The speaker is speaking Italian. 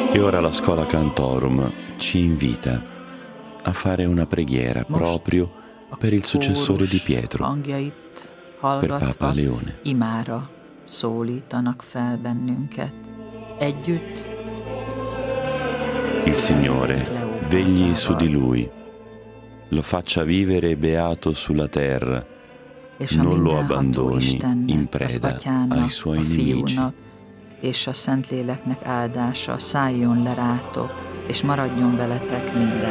E ora la Schola Cantorum ci invita a fare una preghiera proprio per il successore di Pietro, hangjait per hallgatva Papa Leone. imára szólítanak fel bennünket. Együtt Il Signore vegli su di lui, lo faccia vivere beato sulla terra, és a non lo mindenható abbandoni in Istennek, az preda ai Atyának, suoi a nemici. Fiúnak és a Szentléleknek áldása szálljon le rátok, és maradjon veletek minden